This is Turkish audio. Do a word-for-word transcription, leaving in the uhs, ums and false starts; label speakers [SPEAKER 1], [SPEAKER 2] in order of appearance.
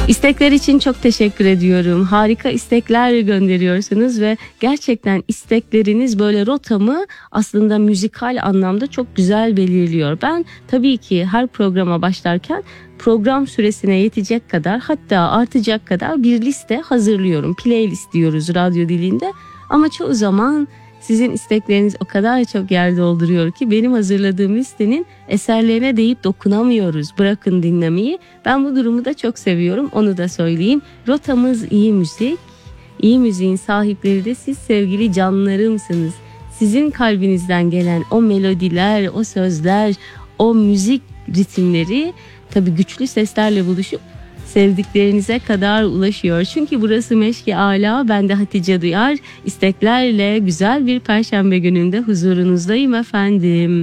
[SPEAKER 1] İstekler için çok teşekkür ediyorum. Harika istekler gönderiyorsunuz ve gerçekten istekleriniz böyle rotamı aslında müzikal anlamda çok güzel belirliyor. Ben tabii ki her programa başlarken program süresine yetecek kadar, hatta artacak kadar bir liste hazırlıyorum. Playlist diyoruz radyo dilinde, ama çoğu zaman sizin istekleriniz o kadar çok yer dolduruyor ki benim hazırladığım listenin eserlerine deyip dokunamıyoruz. Bırakın dinlemeyi. Ben bu durumu da çok seviyorum. Onu da söyleyeyim. Rotamız iyi müzik. İyi müziğin sahipleri de siz sevgili canlarımsınız. Sizin kalbinizden gelen o melodiler, o sözler, o müzik ritimleri tabii güçlü seslerle buluşup sevdiklerinize kadar ulaşıyor. Çünkü burası Meşki Ala, ben de Hatice Duyar. İsteklerle güzel bir perşembe gününde huzurunuzdayım efendim.